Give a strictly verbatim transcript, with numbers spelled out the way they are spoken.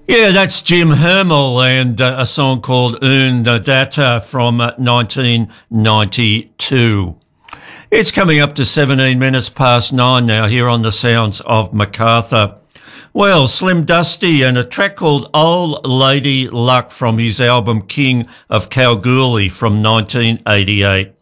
Yeah, that's Jim Hermel and uh, a song called Un Data from uh, nineteen ninety-two. It's coming up to seventeen minutes past nine now here on the Sounds of Macarthur. Well, Slim Dusty and a track called Old Lady Luck from his album King of Kalgoorlie from nineteen eighty-eight.